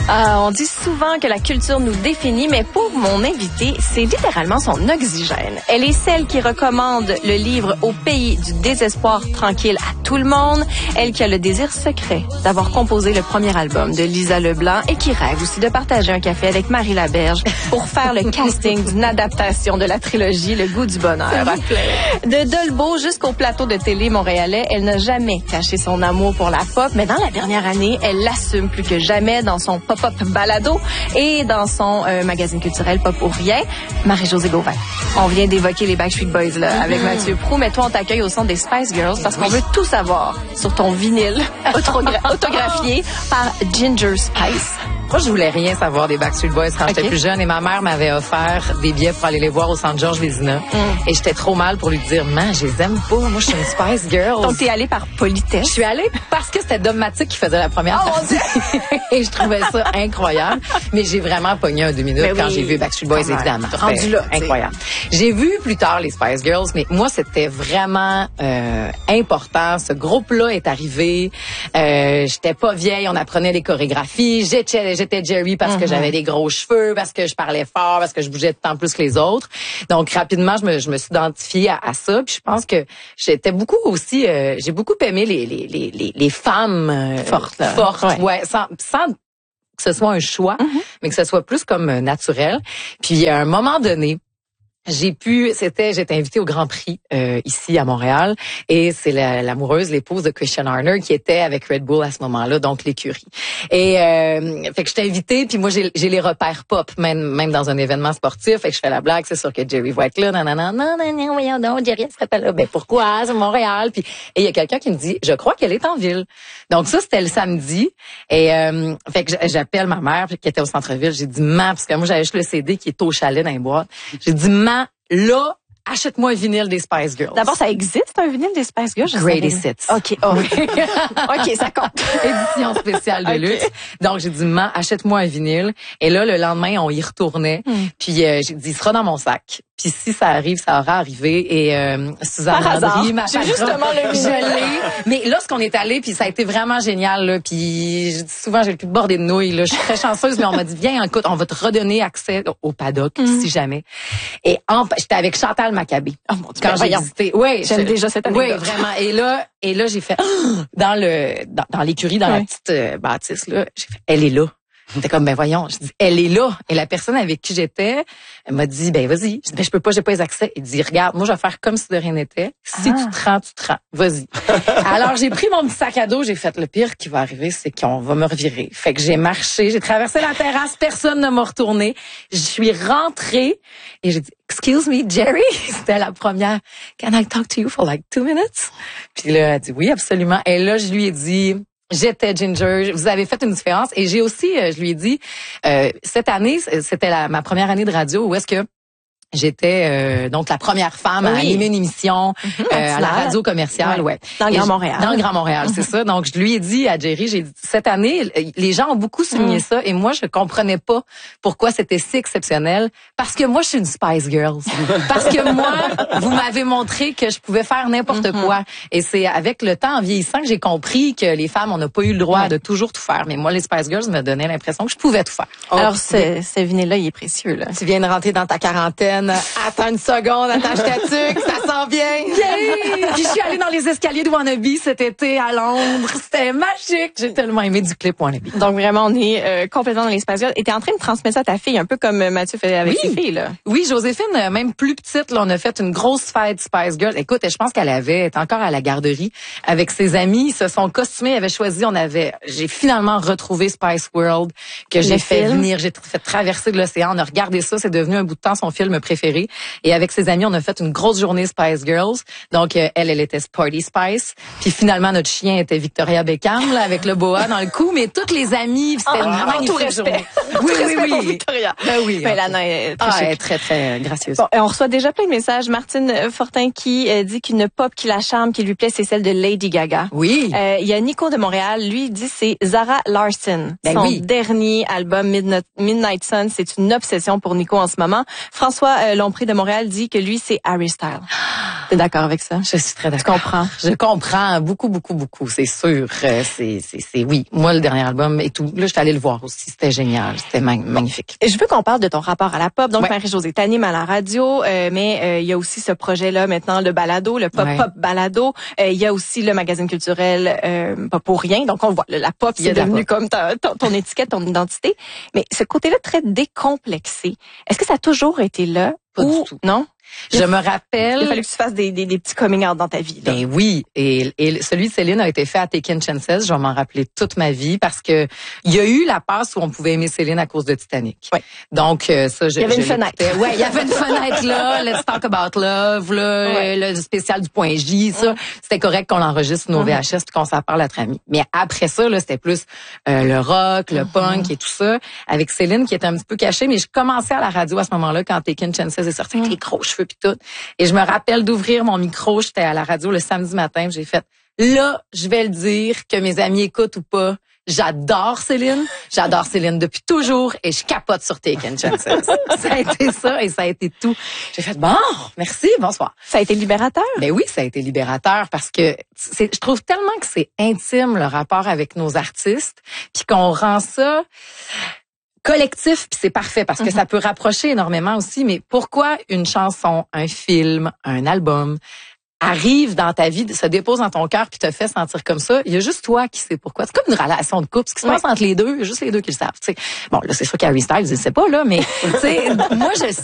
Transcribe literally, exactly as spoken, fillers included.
Ah, on dit souvent que la culture nous définit, mais pour mon invitée, c'est littéralement son oxygène. Elle est celle qui recommande le livre Au pays du désespoir tranquille à tout le monde. Elle qui a le désir secret d'avoir composé le premier album de Lisa Leblanc et qui rêve aussi de partager un café avec Marie Laberge pour faire le casting d'une adaptation de la trilogie Le goût du bonheur. De Dolbeau jusqu'au plateau de télé montréalais, elle n'a jamais caché son amour pour la pop, mais dans la dernière année, elle l'assume plus que jamais dans son pop-up balado et dans son euh, magazine culturel Pop ou Rien. Marie-Josée Gauvin. On vient d'évoquer les Backstreet Boys là, avec Mathieu Proulx, mais toi, on t'accueille au centre des Spice Girls parce qu'on veut tout savoir sur ton vinyle autogra- autographié par Ginger Spice. Moi, je voulais rien savoir des Backstreet Boys quand okay. j'étais plus jeune et ma mère m'avait offert des billets pour aller les voir au centre Georges Vézina. Mm. Et j'étais trop mal pour lui dire, man, je les aime pas. Moi, je suis une Spice Girl. Donc, t'es allée par politesse? Je suis allée parce que c'était Dogmatic qui faisait la première oh, partie. Et je trouvais ça incroyable. Mais j'ai vraiment pogné un deux minutes mais quand oui. j'ai vu Backstreet Boys, évidemment. Rendu là. Incroyable. J'ai vu plus tard les Spice Girls, mais moi, c'était vraiment euh, important. Ce groupe-là est arrivé. Euh, j'étais pas vieille, on apprenait les chorégraphies. J'étais J'étais Jerry parce mm-hmm. que j'avais des gros cheveux, parce que je parlais fort, parce que je bougeais de temps plus que les autres. Donc, rapidement, je me, je me suis identifiée à, à ça. Puis je pense que j'étais beaucoup aussi... Euh, j'ai beaucoup aimé les, les, les, les, les femmes euh, fortes. Là. Fortes, ouais. ouais sans, sans que ce soit un choix, mm-hmm. mais que ce soit plus comme euh, naturel. Puis, à un moment donné, j'ai pu, c'était, j'étais invitée au Grand Prix euh, ici à Montréal et c'est la, l'amoureuse, l'épouse de Christian Horner qui était avec Red Bull à ce moment-là, donc l'écurie. Et euh, fait que j'étais invitée, puis moi j'ai, j'ai les repères pop, même même dans un événement sportif. Fait que je fais la blague, c'est sûr que Jerry va être là, non non non non non non, voyons donc, Jerry elle serait pas là. Ben pourquoi, c'est Montréal. Puis et il y a quelqu'un qui me dit, je crois qu'elle est en ville. Donc ça c'était le samedi et euh, fait que j'appelle ma mère qui était au centre-ville. J'ai dit maman, parce que moi j'avais juste le C D qui est au chalet dans les boîtes. J'ai dit maman, là, achète-moi un vinyle des Spice Girls. D'abord, ça existe, un vinyle des Spice Girls? Greatest Hits. OK. Oh. OK, ça compte. Édition spéciale de okay. luxe. Donc, j'ai dit, maman, achète-moi un vinyle. Et là, le lendemain, on y retournait. Mm. Puis, euh, j'ai dit, il sera dans mon sac. Puis, si ça arrive, ça aura arrivé. Et euh, Suzanne Landry, ma j'ai justement le vinyle. Mais lorsqu'on est allé, puis ça a été vraiment génial. Là, puis, je dis souvent, j'ai le plus bordé de nouilles. Là. Je suis très chanceuse, mais on m'a dit, viens, écoute, on va te redonner accès au paddock, mm. si jamais. Et en, j'étais avec Chantal Macabé. Oh mon Dieu, quand j'ai visité. Oui, j'aime je, déjà cette anecdote. Oui, vraiment. Et là, et là, j'ai fait dans le dans, dans l'écurie, dans oui. la petite euh, bâtisse là, j'ai fait, elle est là. J'étais comme ben voyons, je dis elle est là. Et la personne avec qui j'étais, elle m'a dit ben vas-y. Je dis ben je peux pas, j'ai pas les accès. Il dit regarde, moi je vais faire comme si de rien n'était. Si ah. tu te rends, tu te rends. Vas-y. Alors j'ai pris mon petit sac à dos, j'ai fait le pire qui va arriver, c'est qu'on va me revirer. Fait que j'ai marché, j'ai traversé la terrasse, personne ne m'a retourné. Je suis rentrée et j'ai dit excuse me, Jerry. C'était la première. Can I talk to you for like two minutes? Puis là, elle a dit oui, absolument. Et là, je lui ai dit, j'étais Ginger, vous avez fait une différence. Et j'ai aussi, je lui ai dit, euh, cette année, c'était la, ma première année de radio où est-ce que j'étais euh, donc la première femme oui. à animer une émission mm-hmm, euh, à la radio commerciale, ouais. Dans le Grand Montréal. Dans le Grand Montréal, c'est ça. Donc je lui ai dit à Jerry, j'ai dit cette année, les gens ont beaucoup souligné mm. ça et moi je comprenais pas pourquoi c'était si exceptionnel parce que moi je suis une Spice Girls. Parce que moi, vous m'avez montré que je pouvais faire n'importe mm-hmm. quoi et c'est avec le temps en vieillissant que j'ai compris que les femmes on n'a pas eu le droit ouais. de toujours tout faire, mais moi les Spice Girls me donnaient l'impression que je pouvais tout faire. Alors oh, ce, ce vinyle là, il est précieux là. Tu viens de rentrer dans ta quarantaine. Attends une seconde, attache ta tuque, ça sent bien. Yeah! Puis je suis allée dans les escaliers de Wannabe cet été à Londres. C'était magique. J'ai tellement aimé du clip Wannabe. Donc vraiment, on est euh, complètement dans les Spice Girls. Et t'es en train de transmettre ça à ta fille, un peu comme Mathieu fait avec oui. ses filles, là. Oui, Joséphine, même plus petite, là, on a fait une grosse fête Spice Girls. Écoute, je pense qu'elle avait, elle était encore à la garderie avec ses amis. Ils se sont costumés, elle avait choisi, on avait, j'ai finalement retrouvé Spice World que j'ai fait venir, j'ai fait traverser de l'océan. On a regardé ça, c'est devenu un bout de temps son film préféré. Et avec ses amis, on a fait une grosse journée Spice Girls. Donc, euh, elle, elle était Sporty Spice. Puis finalement, notre chien était Victoria Beckham, là, avec le boa dans le cou. Mais toutes les amies, c'était oh, une magnifique journée. Oui, oui, oui. Pour Victoria. Ben oui. Ben, Lana est très, ah, elle est très, très gracieuse. Bon, on reçoit déjà plein de messages. Martine Fortin qui euh, dit qu'une pop qui la charme, qui lui plaît, c'est celle de Lady Gaga. Oui. Euh, il y a Nico de Montréal. Lui, il dit c'est Zara Larsson. Ben Son oui. dernier album, Midnight, Midnight Sun, c'est une obsession pour Nico en ce moment. François euh, Lompré de Montréal dit que lui, c'est Harry Styles. T'es d'accord avec ça? Je suis très d'accord. Tu comprends? Je comprends beaucoup, beaucoup, beaucoup, c'est sûr. Euh, c'est, c'est, c'est, oui. Moi, le dernier album et tout. Là, j'étais allée le voir aussi. C'était génial. C'était mag- magnifique. Je veux qu'on parle de ton rapport à la pop. Donc, ouais. Marie-Josée t'anime à la radio, euh, mais euh, il y a aussi ce projet-là maintenant, le balado, le pop-pop ouais. balado. Euh, il y a aussi le magazine culturel euh, Pas pour rien. Donc, on voit, la pop, c'est devenu pop. comme ta, ton, ton étiquette, ton identité. Mais ce côté-là très décomplexé, est-ce que ça a toujours été là? Pas ou du tout. Non? Je me rappelle. Il a fallu que tu fasses des, des, des petits coming out dans ta vie. Là. Ben oui. Et, et celui de Céline a été fait à Taken Chances. Je vais m'en rappeler toute ma vie parce que il y a eu la passe où on pouvait aimer Céline à cause de Titanic. Ouais. Donc, euh, ça, je, il y avait je une fenêtre. Ouais, il y avait une fenêtre là. Let's talk about love, là, ouais. le spécial du point J, ça. Ouais. C'était correct qu'on l'enregistre nos V H S puis qu'on s'en parle entre amis. Mais après ça, là, c'était plus euh, le rock, le mm-hmm. punk et tout ça. Avec Céline qui était un petit peu cachée, mais je commençais à la radio à ce moment-là quand Taken Chances est sorti avec mm. les gros cheveux puis tout. Et je me rappelle d'ouvrir mon micro, j'étais à la radio le samedi matin, j'ai fait là, je vais le dire que mes amis écoutent ou pas. J'adore Céline, j'adore Céline depuis toujours et je capote sur Taken Chances. Ça a été ça et ça a été tout. J'ai fait bon, merci, bonsoir. Ça a été libérateur? Ben oui, ça a été libérateur parce que c'est, je trouve tellement que c'est intime le rapport avec nos artistes, puis qu'on rend ça collectif, puis c'est parfait parce que mm-hmm. ça peut rapprocher énormément aussi. Mais pourquoi une chanson, un film, un album arrive dans ta vie, se dépose dans ton cœur puis te fait sentir comme ça? Il y a juste toi qui sais pourquoi. C'est comme une relation de couple. Ce qui se passe ouais. entre les deux, il y a juste les deux qui le savent. T'sais. Bon, là, c'est sûr qu'Harry Styles, il sait pas, là, mais tu sais, moi, je